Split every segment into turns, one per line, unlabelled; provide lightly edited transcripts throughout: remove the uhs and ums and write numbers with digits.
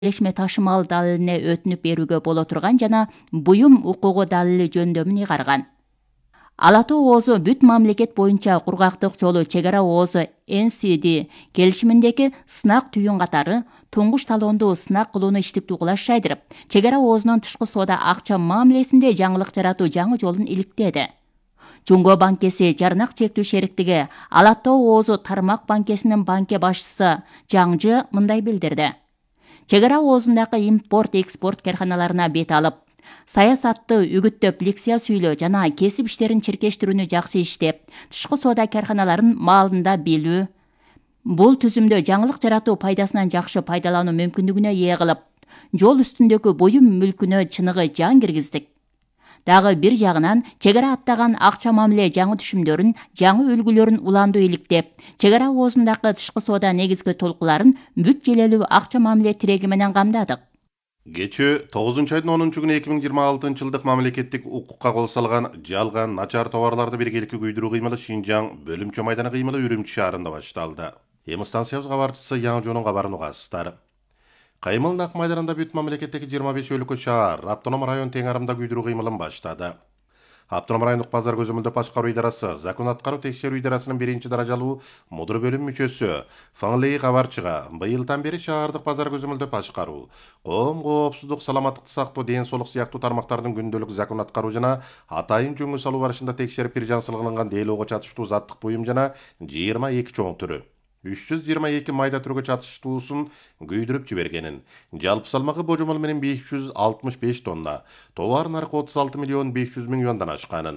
Birleşme ташымал далилине өтүнүп берүүгө боло турган жана буюм укугу далили жөндөмүн ыйгарган. Ала Тоо оозу бүт мамлекет боюнча кургактык жолу чек ара оозу NCD келишиминдеги сынак түйүн катары туңгуш талоонду сынак кылууну иштиктүү кылаш жайдырып, чек ара оозунун тышкы соода акча мамилесинде жаңылык жаратуу жаңы жолун иликтеди. Жумго банкеси жарнак чектүү шериктиги Ала Тоо оозу тармак банкесинин банке башчысы Жаңжы мындай билдирди. Чек ара оозундагы импорт-экспорт карханаларына бет алып, саясатты үгүттөп лекция сүйлөө жана кесип иштерин чиркештирүүнү жакшы иштеп, тышкы соода карханаларын маалында билүү, бул түзүмдө жаңылык жаратуу пайдасынан жакшы пайдалануу мүмкүндүгүнө ээ кылып, жол үстүндөгү буюм мүлкүнө чыныгы жан киргиздик. Дагы бир жагынан чек ара аттаган акча мамиле жаңы түшүмдөрүн, жаңы үлгүлөрүн уландуу иликтеп, чек ара оозундагы тышкы соода негизги толкуларын бүт желелүү акча мамиле тиреги менен камдадык.
Кечээ 9-айдын 10-күнү 2026-жылдык мамлекеттик укукка кол салган жалган начар товарларды биргеликке күйдүрүү кыймылы Шинжаң бөлүмчө майданы кыймылы Үрүмчү шаарында башталды. Эми станциябыз кабарчысы Яң Жонун кабарын угасыздар. Кыймыл Нак майданында бүт мамлекеттеги 25 өлкө шаар, автоном район тең арымда күйдүрүү кыймылын баштады. Автоном райондук базар көзөмөлдөө башкаруу идарасы, закон аткаруу текшерүү идарасынын 1-даражалуу мудур бөлүм мүчөсү Фаңлей кабарчыга быйылдан бери шаардык базар көзөмөлдөө башкаруу, коом коопсуздук, саламаттыкты сактоо, ден соолук сыяктуу тармактардын күндөлүк закон аткаруу жана атайын жөнгө салуу барышында текшерип бир жансылыгын делоого чатыштуу заттык буюм жана 22 чоң түрү 322 майда түргө чатыштуусун күйдүрүп жибергенин, жалпы салмагы божомол менен 565 тонна, товар наркы 36 миллион 500 миллиондан ашканын.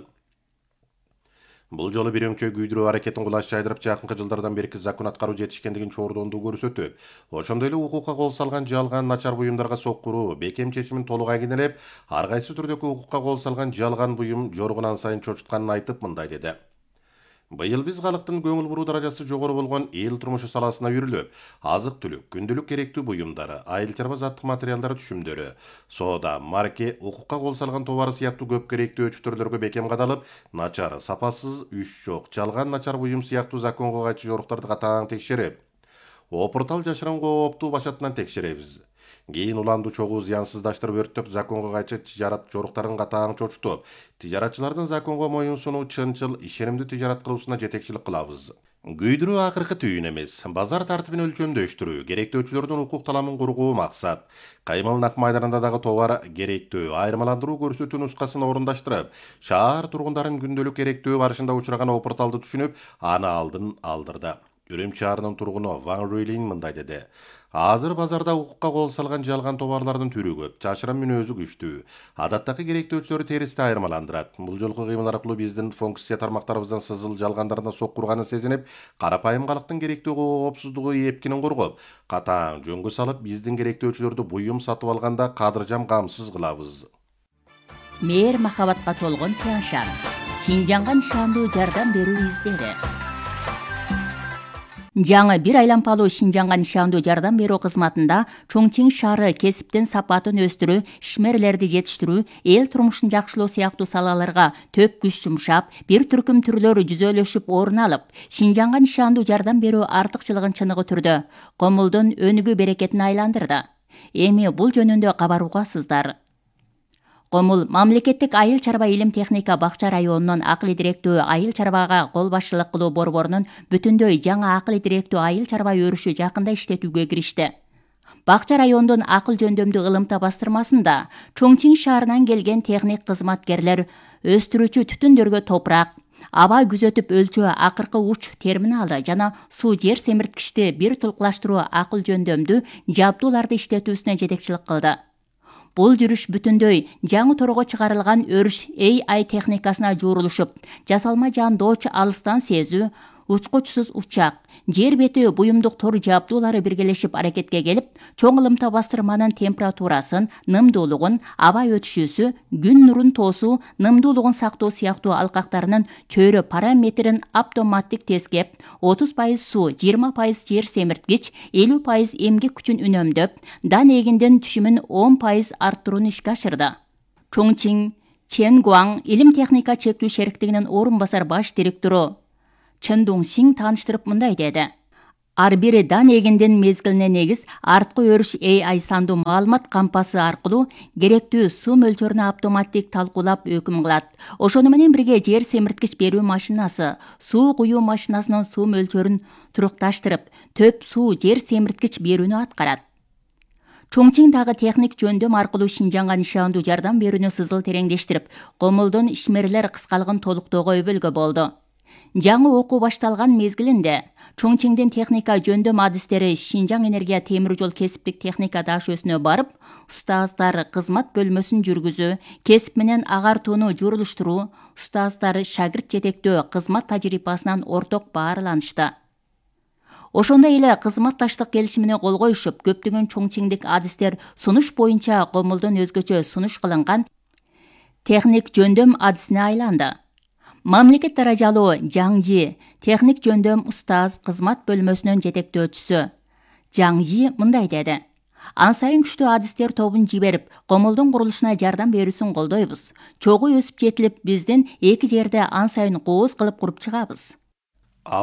Бул жолу бир өңчөй күйдүрүү аракетин кулаш жайдырып, жакынкы жылдардан берки закон аткаруу жетишкендигин чоордондуу көрсөтүп, ошондой эле укукка кол салган жалган начар буюмдарга соккуруу, бекем чечимин толук айгинелеп, ар кайсы түрдөгү укукка кол салган жалган буюм жоргунан сайын чочутканын айтып мындай деди. Быйыл биз калктын көңүл буруу даражасы жогору болгон эл турмушу саласына үрүлүп, азык-түлүк, күндүлүк керектүү буюмдары, айыл чарба заттык материалдар түшүмдөрү, соода, марке, укукка кол салган товары сыяктуу көп керектүү өчүттөрлөргө бекем кадалып, начар, сапасыз, үч жок, жалган начар буюм сыяктуу законго кайчы жоруктарды катаң текшерип, опуртал жашырын кооптуу башатынан текшеребиз. Кийин уланду чогуу зыянсыздаштырып өрттөп, законго кайчы тижарат жоруктарын катаң чочутуп, тижаратчылардын законго моюнсунуу, чынчыл, ишенимдүү тижарат кылуусуна жетекчилик кылабыз. Күйдүрүү акыркы түйүн эмес, базар тартибин өлчөмдөштүрүү, керектөөчүлөрдүн укук таламын кургуу максат. Кыймыл Нак майданында дагы товар керектөө, айырмаландыруу көрсөтүү нускасын орундаштырып, шаар тургундарын күндөлүк керектөө барышында учураган опурталды түшүнүп, аны алдын алдырды. Үрүмчү шаарынын тургуну Ван Руйлин мындай деди. Азыр базарда укукка кол салган жалган товарлардын түрү көп, чашырын мүнөзү күчтүү. Адаттагы керектөөчүлөрү теристе айырмаландырат. Бул жолку кыймыл аркылуу биздин функция тармактарыбыздын сызыл жалгандарына соккурганын сезинип, карапайым калктын керектүү коопсуздугу эпкинин коргоп, катаң жөнгө салып, биздин керектөөчүлөрдү буюм сатып алганда кадыржам камсыз кылабыз.
Мээр махабатка толгон Тяншан, Шинжаңга нишандуу жардам берүү издери. Жаңы бир айланпалуу Шинжаңга нишандуу жардам берүү кызматында Чоңчиң шаары кесиптин сапатын өстүрүү, ишмерлерди жетиштирүү, эл турмушун жакшылоо сыяктуу салаларга төп күч жумшап, бир түркүм түрлөрү жүзөлөшүп орун алып, Шинжаңга нишандуу жардам берүү артыкчылыгын чыныгы түрдө комулдун өнүгүү берекетин айландырды. Эми бул жөнүндө кабар угасыздар. Комул мамлекеттик айыл чарба илим техника бакча районунун акылы директүү айыл чарбага кол башчылык кылуу борборунун бүтүндөй жаңы акылы директүү айыл чарба өрүшү жакында иштетүүгө киришти. Бакча райондун акыл жөндөмдүү ылымта бастырмасында Чоңчиң шаарынан келген техник кызматкерлер өстүрүүчү түтүндөргө топурак, аба күзөтүп өлчөө акыркы уч терминалды жана суу жер семирткичти бир тулкулаштыруу акыл жөндөмдүү жабдууларды иштетүүсүнө жетекчилик кылды. Бул жүрүш бүтүндөй жаңы торого чыгарылган өрүш AI техникасына жуурулушуп, жасалма жандооч алыстан сезүү, учкучсуз учак, жер бети буюмдук тор жабдуулары биргелешип аракетке келип, чоң ылымта бастырманын температурасын, нымдуулугун, аба өтүшүүсү, күн нурун тоосуу, нымдуулугун сактоо сыяктуу алкактарынын чөйрө параметрин автоматтик тескеп, 30% суу, 20% жер семирткич, 50% эмгек күчүн үнөмдөп, дан эгиндин түшүмүн 10% арттырууну ишке ашырды. Чоңчиң Ченгуаң илим техника чектүү шериктигинин орун басар баш директору Чын Доңсиң тааныштырып мындай деди. Ар бир дан эгиндин мезгилине негиз арткы өрүш AI сандуу маалымат кампасы аркылуу керектүү суу мөлчөрүнө автоматтик талкуулап өкүм кылат. Ошону менен бирге жер семирткич берүү машинасы суу куюу машинасынын суу мөлчөрүн турукташтырып, төп суу жер семирткич берүүнү аткарат. Чоңчиң дагы техник жөндөм аркылуу Шинжаңга нишандуу жардам берүүнү сызыл тереңдештирип, Комулдун ишмерлер кыскалыгын толуктоого өбөлгө болду. Жаңы окуу башталган мезгилинде Чоңчиңдин техника жөндөм адистери Шинжаң энергия темир жол кесиптик техника дашөөсүнө барып, устаздар кызмат бөлмөсүн жүргүзүү, кесип менен агартууну журулуштуруу, устаздар шагирт жетектөө кызмат тажрыйбасынан орток баарланышты. Ошондой эле кызматташтык келишимине кол коюшуп, көптөгөн чоңчиңдик адистер сунуш боюнча Комулдун өзгөчө сунуш кылынган техник жөндөм адисине айланды. Мамлекет даражалуу Жаңжи, техник жөндөм устаз кызмат бөлмөсүнүн жетектөөчүсү Жаңжи мындай деди. Ан сайын күчтүү адистер тобун жиберип, Комулдун курулушуна жардам берүүсүн колдойбуз. Чогуу өсүп жетилип, биздин эки жерде ан сайын кооз кылып куруп чыгабыз.